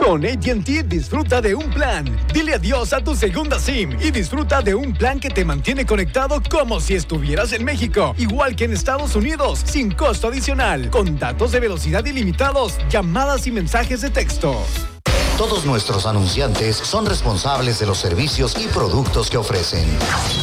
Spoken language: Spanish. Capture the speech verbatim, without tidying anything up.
Con A T and T disfruta de un plan. Dile adiós a tu segunda SIM y disfruta de un plan que te mantiene conectado como si estuvieras en México, igual que en Estados Unidos, sin costo adicional, con datos de velocidad ilimitados, llamadas y mensajes de texto. Todos nuestros anunciantes son responsables de los servicios y productos que ofrecen.